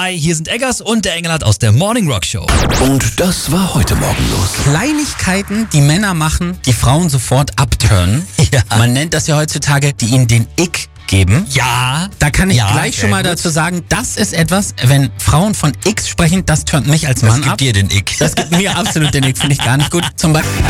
Hi, hier sind Eggers und der Engelhardt aus der Morning Rock Show. Und das war heute Morgen los. Kleinigkeiten, die Männer machen, die Frauen sofort abturnen. Ja. Man nennt das ja heutzutage, die ihnen den Ick geben. Ja. Da kann ich Ja, gleich schon mal gut. dazu sagen, das ist etwas, wenn Frauen von Icks sprechen, das turnt mich als Mann Das gibt ab. dir den Ick. Das gibt mir absolut den Ick, finde ich gar nicht gut. Zum Beispiel